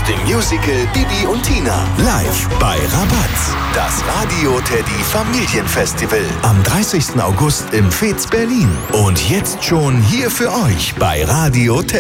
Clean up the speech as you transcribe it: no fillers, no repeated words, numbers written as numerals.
dem Musical Bibi und Tina. Live bei Rabatz. Das Radio Teddy Familienfestival. Am 30. August im Fez Berlin. Und jetzt schon hier für euch bei Radio Teddy.